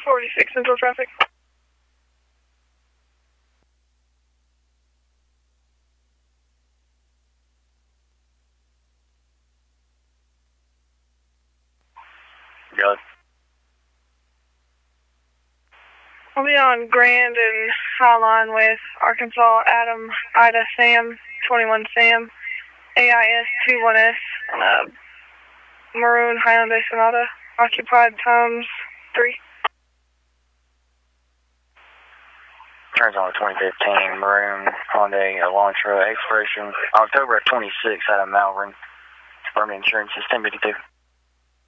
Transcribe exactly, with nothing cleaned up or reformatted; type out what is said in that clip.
forty-six Central traffic. Good. I'll be on Grand and Highline with Arkansas, Adam, Ida, Sam, twenty-one Sam, A I S twenty-one S, and uh, Maroon Hyundai Sonata, occupied times three. Turns on the twenty fifteen Maroon Hyundai Elantra expiration October twenty-sixth out of Malvern. Affirmative insurance is ten fifty-two.